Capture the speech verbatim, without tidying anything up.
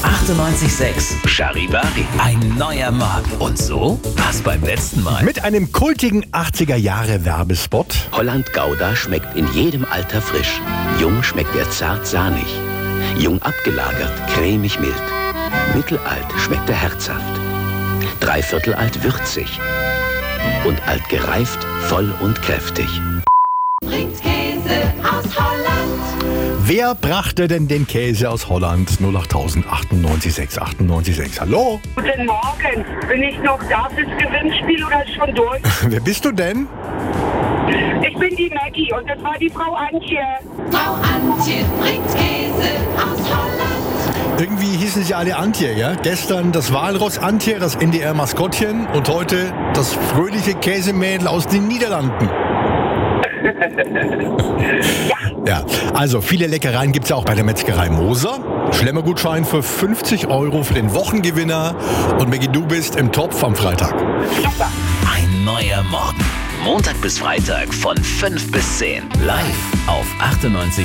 achtundneunzig Komma sechs Charivari. Ein neuer Morgen. Und so war's beim letzten Mal. Mit einem kultigen achtziger-Jahre-Werbespot. Holland Gouda schmeckt in jedem Alter frisch. Jung schmeckt er zart sahnig. Jung abgelagert, cremig mild. Mittelalt schmeckt er herzhaft. Dreiviertel alt würzig. Und alt gereift, voll und kräftig. Bringt Käse aus Holland. Wer brachte denn den Käse aus Holland? null acht tausend achtundneunzig sechs achtundneunzig sechs. Hallo? Guten Morgen. Bin ich noch da fürs Gewinnspiel oder ist schon durch? Wer bist du denn? Ich bin die Maggie und das war die Frau Antje. Frau Antje bringt Käse aus Holland. Irgendwie hießen sie alle Antje, ja? Gestern das Walross Antje, das N D R-Maskottchen, und heute das fröhliche Käsemädel aus den Niederlanden. Ja. Ja, also viele Leckereien gibt es ja auch bei der Metzgerei Moser. Schlemmergutschein für fünfzig Euro für den Wochengewinner. Und Maggie, du bist im Topf am Freitag. Super. Ein neuer Morgen. Montag bis Freitag von fünf bis zehn. Live auf achtundneunzig